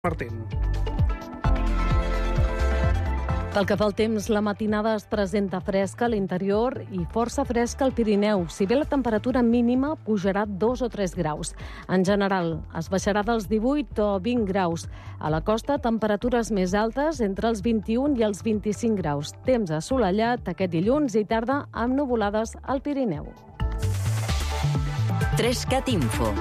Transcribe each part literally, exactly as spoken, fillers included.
Martín. Pel que fa al temps, la matinada es presenta fresca a l'interior i força fresca al Pirineu. Si bé la temperatura mínima pujarà dos o tres graus. En general, es baixarà dels divuit o vint graus. A la costa, temperatures més altes entre els vint-i-un i els vint-i-cinc graus. Temps assolellat aquest dilluns i tarda amb nuvolades al Pirineu. Trescat Info.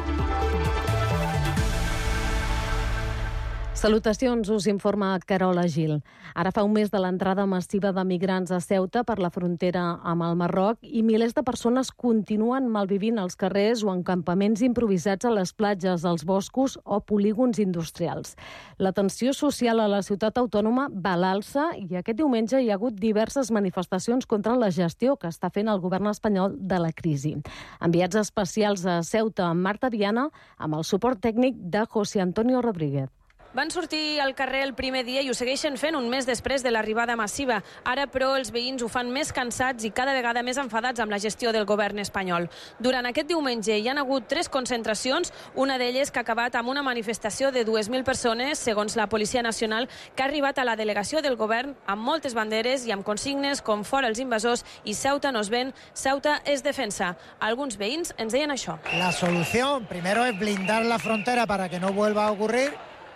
Salutacions, us informa Carola Gil. Ara fa un mes de l'entrada massiva de migrants a Ceuta per la frontera amb el Marroc i milers de persones continuen malvivint als carrers o en campaments improvisats a les platges, als boscos o polígons industrials. La tensió social a la ciutat autònoma va a l'alça i aquest diumenge hi ha hagut diverses manifestacions contra la gestió que està fent el govern espanyol de la crisi. Enviats especials a Ceuta amb Marta Viana amb el suport tècnic de José Antonio Rodríguez. Van sortir al carrer el primer dia i ho segueixen fent un mes després de l'arribada massiva. Ara, però, els veïns ho fan més cansats i cada vegada més enfadats amb la gestió del govern espanyol. Durant aquest diumenge hi han hagut tres concentracions, una d'elles que ha acabat amb una manifestació de dues mil persones, segons la Policia Nacional, que ha arribat a la delegació del govern amb moltes banderes i amb consignes com fora els invasors i Ceuta nos ven, Ceuta es defensa. Alguns veïns ens deien això. La solución, primero, es blindar la frontera para que no vuelva a ocurrir.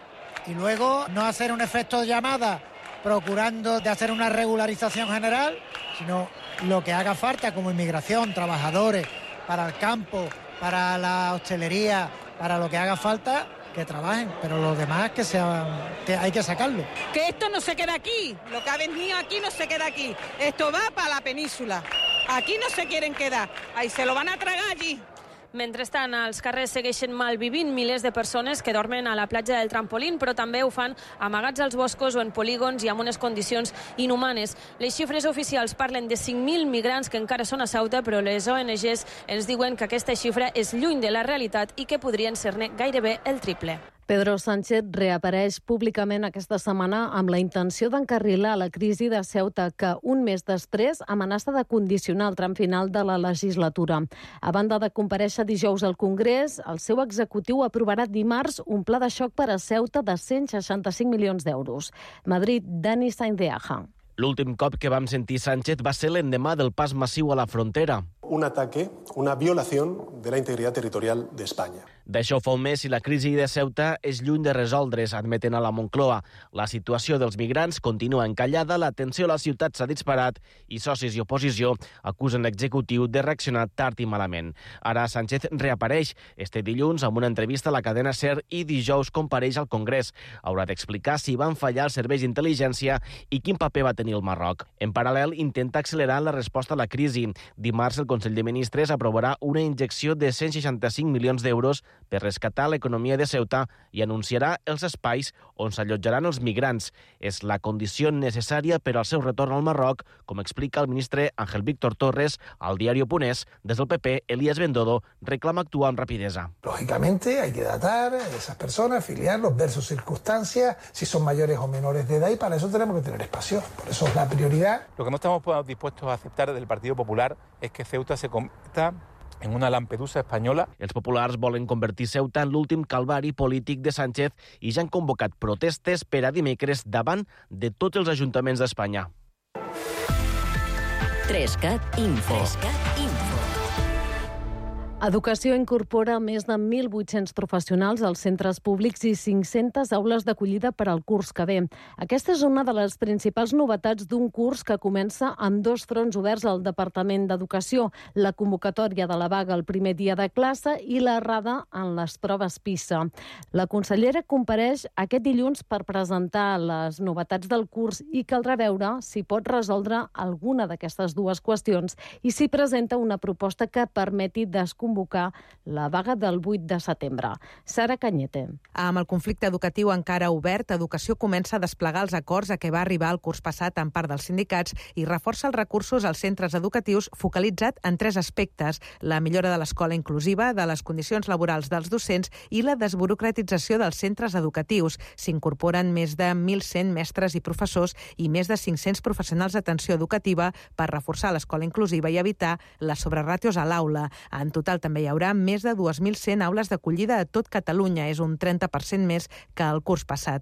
Y luego no hacer un efecto de llamada procurando de hacer una regularización general, sino lo que haga falta como inmigración, trabajadores, para el campo, para la hostelería, para lo que haga falta, que trabajen, pero los demás que sean, que hay que sacarlo. Que esto no se queda aquí, lo que ha venido aquí no se queda aquí, esto va para la península, aquí no se quieren quedar, ahí se lo van a tragar allí. Mentrestant, els carrers segueixen malvivint milers de persones que dormen a la platja del Trampolín, però també ho fan amagats als boscos o en polígons i amb unes condicions inhumanes. Les xifres oficials parlen de cinc mil migrants que encara són a Ceuta, però les O N Ges ens diuen que aquesta xifra és lluny de la realitat i que podrien ser-ne gairebé el triple. Pedro Sánchez reapareix públicament aquesta setmana amb la intenció d'encarrilar la crisi de Ceuta, que un mes després amenaça de condicionar el tram final de la legislatura. A banda de comparèixer dijous al Congrés, el seu executiu aprovarà dimarts un pla de xoc per a Ceuta de cent seixanta-cinc milions d'euros. Madrid, Dani Sainz de Aja. L'últim cop que vam sentir Sánchez va ser l'endemà del pas massiu a la frontera. Un ataque, una violación de la integridad territorial de España. D'això fa un mes i la crisi de Ceuta és lluny de resoldre's, admeten a la Moncloa. La situació dels migrants continua encallada, la tensió a la ciutat s'ha disparat i socis i oposició acusen l'executiu de reaccionar tard i malament. Ara Sánchez reapareix este dilluns amb una entrevista a la cadena SER i dijous compareix al Congrés. Haurà d'explicar si van fallar els serveis d'intel·ligència i quin paper va tenir el Marroc. En paral·lel, intenta accelerar la resposta a la crisi. Dimarts el Consell de Ministres aprovarà una injecció de cent seixanta-cinc milions d'euros per rescatar l'economia de Ceuta i anunciarà els espais on s'allotjaran els migrants. És la condició necessària per al seu retorn al Marroc, com explica el ministre Ángel Víctor Torres al diario Punés. Des del P P, Elías Bendodo reclama actuar amb rapidesa. Lógicamente hay que datar a esas personas, filiarlos, ver sus circunstancias, si son mayores o menores de edad, y para eso tenemos que tener espacio. Por eso es la prioridad. Lo que no estamos dispuestos a aceptar desde el Partido Popular es que Ceuta se convierta en una Lampedusa espanyola. Els populars volen convertir Ceuta en l'últim calvari polític de Sánchez i ja han convocat protestes per a dimecres davant de tots els ajuntaments d'Espanya. Trescat Info. Trescat Info. Educació incorpora més de mil vuit-cents professionals als centres públics i cinc-centes aules d'acollida per al curs que ve. Aquesta és una de les principals novetats d'un curs que comença amb dos fronts oberts al Departament d'Educació, la convocatòria de la vaga el primer dia de classe i l'errada en les proves PISA. La consellera compareix aquest dilluns per presentar les novetats del curs i caldrà veure si pot resoldre alguna d'aquestes dues qüestions i si presenta una proposta que permeti desconvocar la vaga del vuit de setembre. Sara Cañete. Amb el conflicte educatiu encara obert, Educació comença a desplegar els acords a què va arribar el curs passat en part dels sindicats i reforça els recursos als centres educatius focalitzat en tres aspectes: la millora de l'escola inclusiva, de les condicions laborals dels docents i la desburocratització dels centres educatius. S'incorporen més de mil cent mestres i professors i més de cinc-cents professionals d'atenció educativa per reforçar l'escola inclusiva i evitar les sobreràtios a l'aula. En total també hi haurà més de dos mil cent aules d'acollida a tot Catalunya. És un trenta per cent més que el curs passat.